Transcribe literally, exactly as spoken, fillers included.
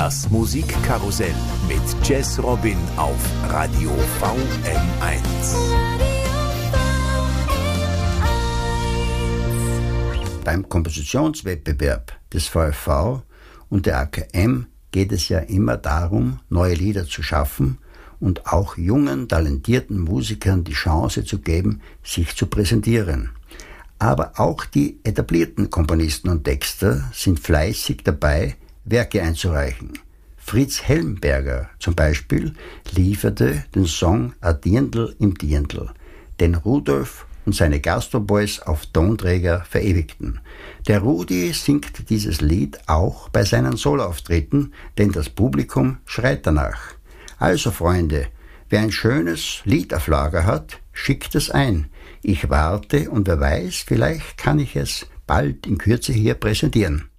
Das Musikkarussell mit Jazz Robin auf Radio V M eins. Beim Kompositionswettbewerb des V F V und der A K M geht es ja immer darum, neue Lieder zu schaffen und auch jungen, talentierten Musikern die Chance zu geben, sich zu präsentieren. Aber auch die etablierten Komponisten und Texter sind fleißig dabei, Werke einzureichen. Fritz Helmberger zum Beispiel lieferte den Song A Dirndl im Dirndl, den Rudolf und seine Gastroboys auf Tonträger verewigten. Der Rudi singt dieses Lied auch bei seinen Soloauftritten, denn das Publikum schreit danach. Also Freunde, wer ein schönes Lied auf Lager hat, schickt es ein. Ich warte und wer weiß, vielleicht kann ich es bald in Kürze hier präsentieren.